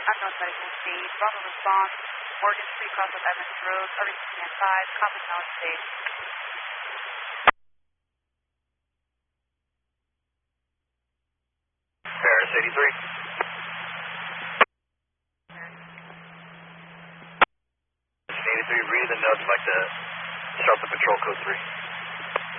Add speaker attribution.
Speaker 1: unknown medical state. Bravo response. Morgan Street, cross of Evans Road, Irvington at 5, copy now state.
Speaker 2: Paris 83. 83, read the notes, like to start the patrol code 3.